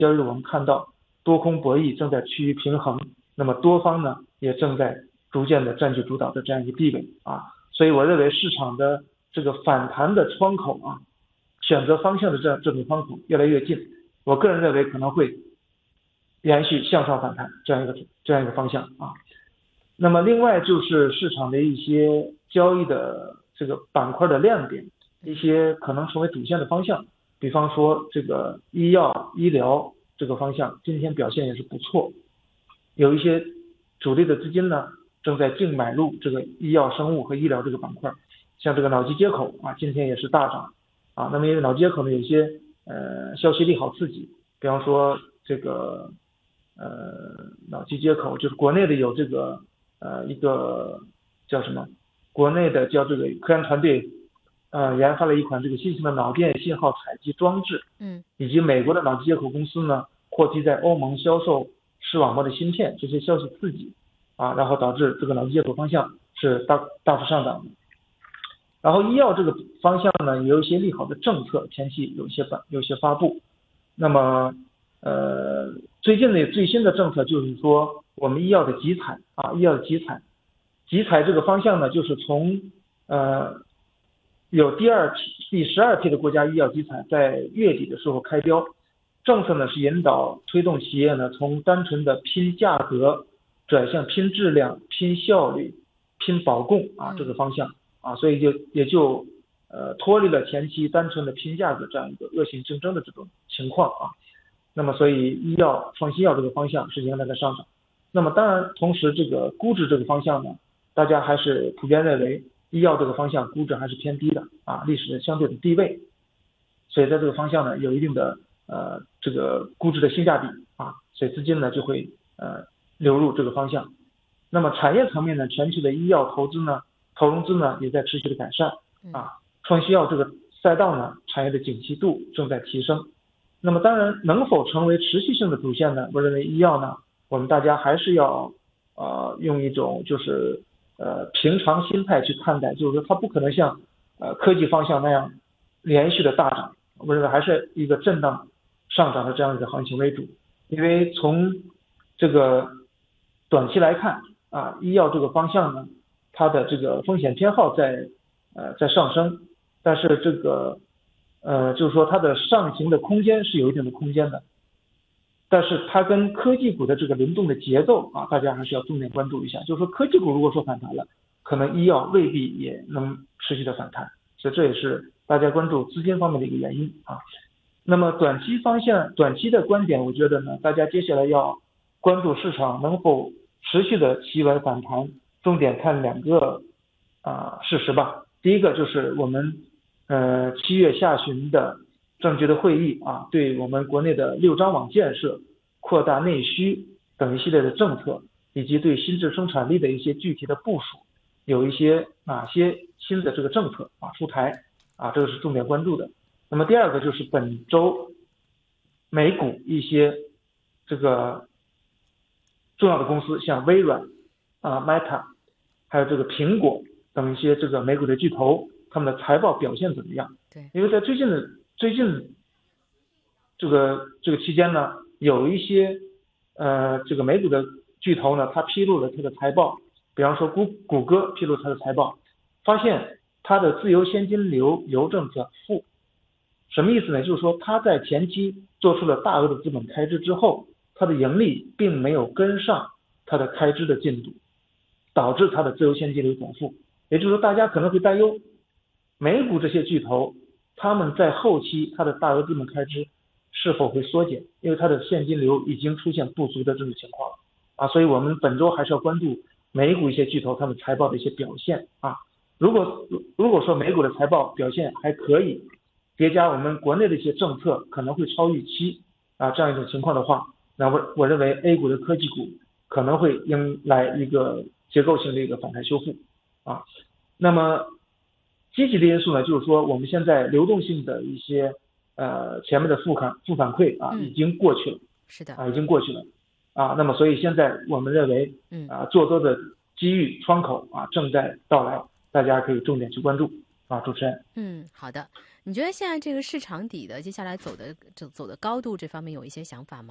交易我们看到多空博弈正在趋于平衡，那么多方呢也正在逐渐的占据主导的这样一个地位啊，所以我认为市场的这个反弹的窗口啊，选择方向的这种窗口越来越近，我个人认为可能会延续向上反弹这样一个方向啊。那么另外就是市场的一些交易的这个板块的亮点，一些可能成为主线的方向，比方说这个医药医疗这个方向今天表现也是不错，有一些主力的资金呢正在净买入这个医药生物和医疗这个板块，像这个脑机接口啊今天也是大涨啊。那么因为脑机接口呢有些消息利好刺激，比方说这个脑机接口就是国内的有这个一个叫什么，国内的叫这个科研团队研发了一款这个新型的脑电信号采集装置，以及美国的脑机接口公司呢获批在欧盟销售视网膜的芯片，这些消息刺激啊，然后导致这个脑机接口方向是大幅上涨的。然后医药这个方向呢也有一些利好的政策，前期有一些发布。那么最近的最新的政策就是说我们医药的集采啊，医药的集采这个方向呢就是从有第12批的国家医药集采在月底的时候开标，政策呢是引导推动企业呢从单纯的拼价格转向拼质量、拼效率、拼保供啊这个方向啊，所以也就脱离了前期单纯的拼价格这样一个恶性竞争的这种情况啊。那么所以医药创新药这个方向是迎来了上涨。那么当然同时这个估值这个方向呢，大家还是普遍认为医药这个方向估值还是偏低的啊，历史的相对的低位，所以在这个方向呢有一定的这个估值的性价比啊，所以资金呢就会流入这个方向。那么产业层面呢，全球的医药投融资呢也在持续的改善啊，创新药这个赛道呢产业的景气度正在提升。那么当然能否成为持续性的主线呢，我认为医药呢我们大家还是要用一种就是平常心态去看待，就是说它不可能像科技方向那样连续的大涨，我认为还是一个震荡上涨的这样一个行情为主。因为从这个短期来看啊，医药这个方向呢它的这个风险偏好在上升，但是这个就是说它的上行的空间是有一定的空间的，但是它跟科技股的这个轮动的节奏啊，大家还是要重点关注一下。就是说科技股如果说反弹了，可能医药未必也能持续的反弹，所以这也是大家关注资金方面的一个原因啊。那么短期的观点，我觉得呢，大家接下来要关注市场能否持续的企稳反弹，重点看两个事实吧。第一个就是我们7月下旬的政局的会议啊，对我们国内的6张网建设、扩大内需等一系列的政策，以及对新质生产力的一些具体的部署，有一些哪些新的这个政策出台啊，这个是重点关注的。那么第二个就是本周美股一些这个重要的公司，像微软Meta 还有这个苹果等一些这个美股的巨头，他们的财报表现怎么样？ 对， 因为在最近这个期间呢，有一些这个美股的巨头呢，它披露了它的财报，比方说谷歌披露它的财报，发现它的自由现金流政策负。什么意思呢？就是说它在前期做出了大额的资本开支之后，它的盈利并没有跟上它的开支的进度，导致它的自由现金流转负。也就是说大家可能会担忧美股这些巨头他们在后期它的大额资本开支是否会缩减，因为它的现金流已经出现不足的这种情况了啊，所以我们本周还是要关注美股一些巨头他们财报的一些表现啊。如果说美股的财报表现还可以，叠加我们国内的一些政策可能会超预期啊，这样一种情况的话，那我认为 A 股的科技股可能会迎来一个结构性的一个反弹修复啊。那么积极的因素呢，就是说我们现在流动性的一些前面的负反馈啊已经过去了， 是的已经过去了啊。那么所以现在我们认为做多的机遇窗口正在到来，大家可以重点去关注啊。主持人， 好的。 你觉得现在这个市场底的接下来走的高度这方面有一些想法吗？